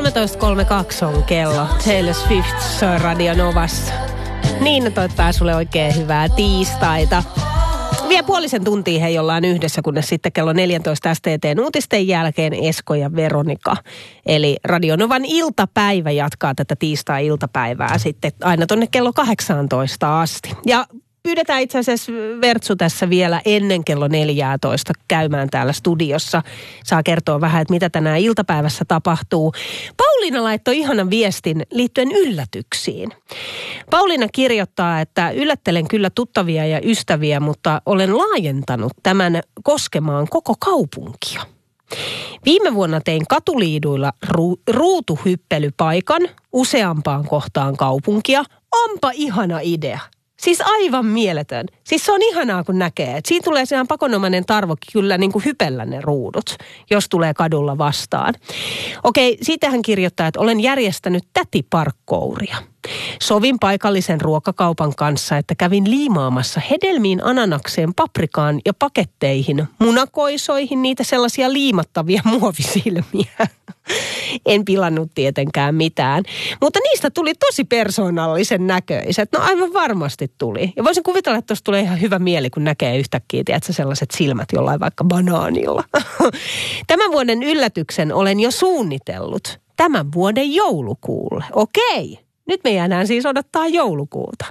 13.32 on kello. Taylor Swift soi Radio Novassa. Niina toivottaa sulle oikein hyvää tiistaita. Vielä puolisen tuntia he ollaan yhdessä, kunnes sitten kello 14 STT:n uutisten jälkeen Esko ja Veronika. Eli Radio Novan iltapäivä jatkaa tätä tiistai-iltapäivää sitten aina tonne kello 18 asti. Ja pyydetään itse asiassa Vertsu tässä vielä ennen kello 14 käymään täällä studiossa. Saa kertoa vähän, että mitä tänään iltapäivässä tapahtuu. Pauliina laittoi ihanan viestin liittyen yllätyksiin. Pauliina kirjoittaa, että yllättelen kyllä tuttavia ja ystäviä, mutta olen laajentanut tämän koskemaan koko kaupunkia. Viime vuonna tein katuliiduilla ruutuhyppelypaikan useampaan kohtaan kaupunkia. Onpa ihana idea. Siis aivan mieletön. Siis se on ihanaa, kun näkee. Että siinä tulee sehän pakonomainen tarvo kyllä niin kuin hypellä ne ruudut, jos tulee kadulla vastaan. Okei, siitä hän kirjoittaa, että olen järjestänyt tätiparkkouria. Sovin paikallisen ruokakaupan kanssa, että kävin liimaamassa hedelmiin, ananakseen, paprikaan ja paketteihin, munakoisoihin, niitä sellaisia liimattavia muovisilmiä. En pilannut tietenkään mitään, mutta niistä tuli tosi persoonallisen näköiset. No aivan varmasti tuli. Ja voisin kuvitella, että tuossa tulee ihan hyvä mieli, kun näkee yhtäkkiä, tiedätkö, sellaiset silmät jollain vaikka banaanilla. Tämän vuoden yllätyksen olen jo suunnitellut tämän vuoden joulukuulle. Okei. Nyt me jäädään siis odottaa joulukuuta.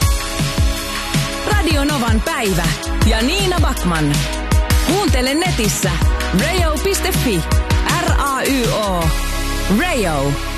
Radio Novan päivä ja Niina Backman. Kuuntele netissä radio.fi. RAYO. Radio.